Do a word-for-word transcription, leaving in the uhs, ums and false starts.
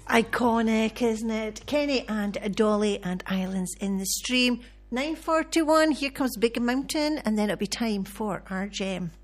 iconic, isn't it? Kenny and Dolly and Islands in the Stream. nine forty-one, here comes Big Mountain, and then it'll be time for our gem.